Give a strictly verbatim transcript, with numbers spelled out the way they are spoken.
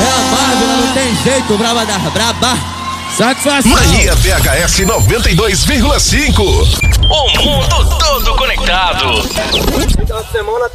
a Marvel, não tem jeito, braba da braba. Satisfação. Mania V H S noventa e dois vírgula cinco. O mundo todo conectado.